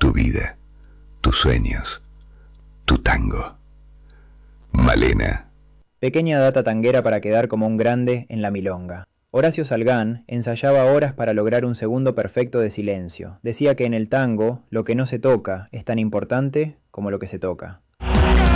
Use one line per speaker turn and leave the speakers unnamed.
tu vida, tus sueños, tu tango. Malena.
Pequeña data tanguera para quedar como un grande en la milonga. Horacio Salgán ensayaba horas para lograr un segundo perfecto de silencio. Decía que en el tango lo que no se toca es tan importante como lo que se toca.